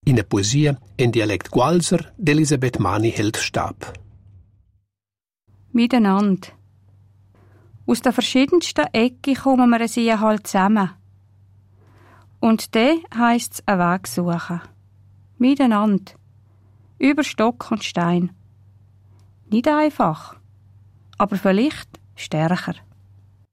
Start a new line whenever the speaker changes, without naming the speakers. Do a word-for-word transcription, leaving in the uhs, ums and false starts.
In der Poesie in Dialekt Gualser d'Elisabeth Mani hält Stab.
Miteinander. Aus den verschiedensten Ecken kommen wir sie halt zusammen. Und dann heisst es einen Weg suchen. Miteinander. Über Stock und Stein. Nicht einfach, aber vielleicht stärker.